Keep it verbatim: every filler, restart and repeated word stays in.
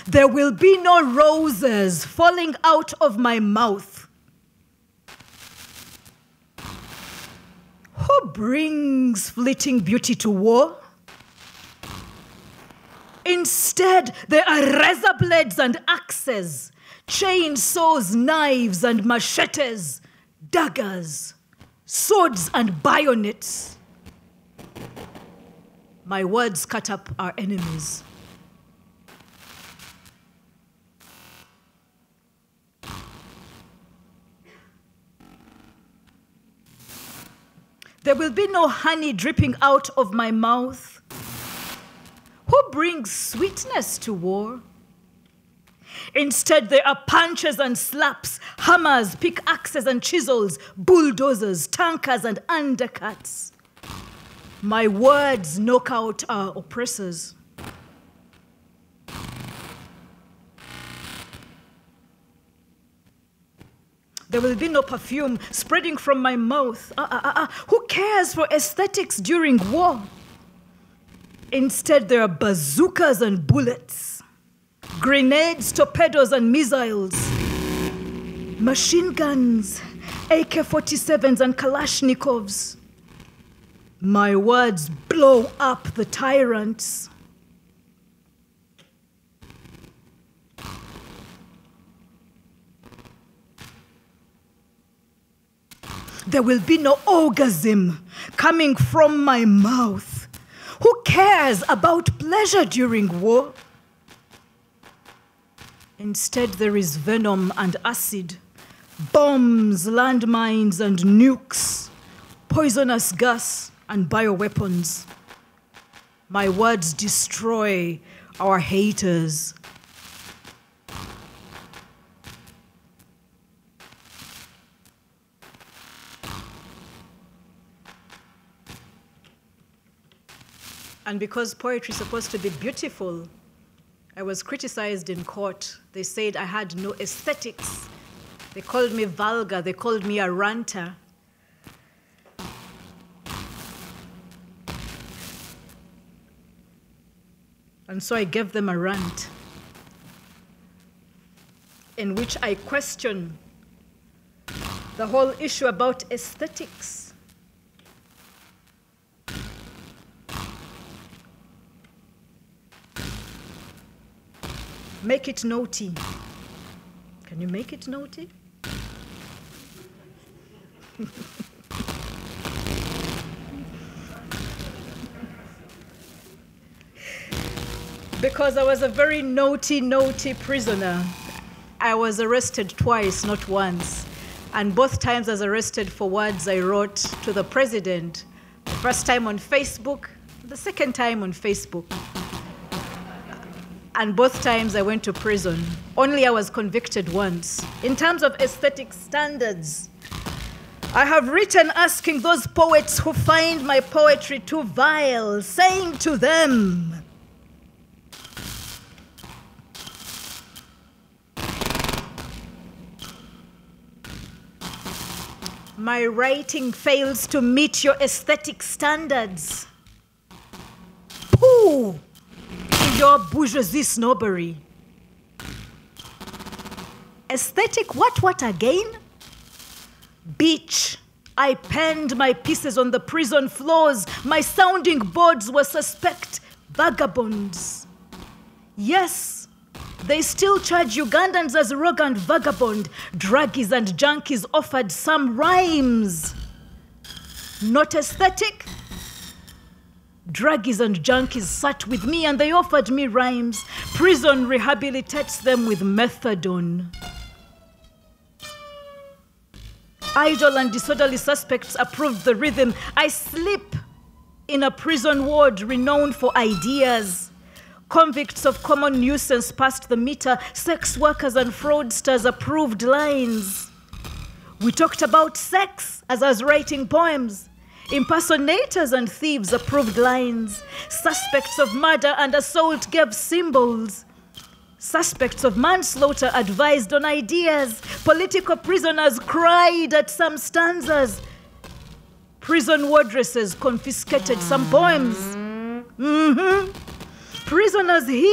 There will be no roses falling out of my mouth. Who brings fleeting beauty to war? Instead, there are razor blades and axes, chainsaws, knives and machetes, daggers, swords and bayonets. My words cut up our enemies. There will be no honey dripping out of my mouth. Who brings sweetness to war? Instead, there are punches and slaps, hammers, pickaxes and chisels, bulldozers, tankers and undercuts. My words knock out our oppressors. There will be no perfume spreading from my mouth. Uh, uh, uh, uh. Who cares for aesthetics during war? Instead, there are bazookas and bullets, grenades, torpedoes, and missiles, machine guns, A K forty-sevens, and Kalashnikovs. My words blow up the tyrants. There will be no orgasm coming from my mouth. Who cares about pleasure during war? Instead, there is venom and acid, bombs, landmines, and nukes, poisonous gas, and bioweapons. My words destroy our haters. And because poetry is supposed to be beautiful, I was criticized in court. They said I had no aesthetics. They called me vulgar. They called me a ranter. And so I gave them a rant in which I question the whole issue about aesthetics. Make it naughty. Can you make it naughty? Because I was a very naughty, naughty prisoner. I was arrested twice, not once. And both times I was arrested for words I wrote to the president. The first time on Facebook, the second time on Facebook. And both times I went to prison. Only I was convicted once. In terms of aesthetic standards, I have written asking those poets who find my poetry too vile, saying to them, my writing fails to meet your aesthetic standards. Pooh! Your bourgeoisie snobbery. Aesthetic what, what again? Bitch, I penned my pieces on the prison floors. My sounding boards were suspect vagabonds. Yes, they still charge Ugandans as rogue and vagabond. Druggies and junkies offered some rhymes. Not aesthetic? Druggies and junkies sat with me and they offered me rhymes. Prison rehabilitates them with methadone. Idle and disorderly suspects approved the rhythm. I sleep in a prison ward renowned for ideas. Convicts of common nuisance passed the meter. Sex workers and fraudsters approved lines. We talked about sex as I was writing poems. Impersonators and thieves approved lines. Suspects of murder and assault gave symbols. Suspects of manslaughter advised on ideas. Political prisoners cried at some stanzas. Prison wardresses confiscated some poems. Mm-hmm. Prisoners